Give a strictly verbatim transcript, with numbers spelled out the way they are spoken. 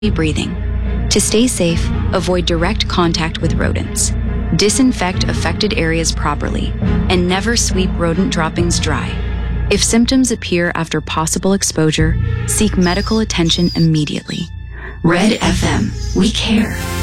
breathing. To stay safe, avoid direct contact with rodents. Disinfect affected areas properly, and never sweep rodent droppings dry. If symptoms appear after possible exposure, seek medical attention immediately. Red F M, we care.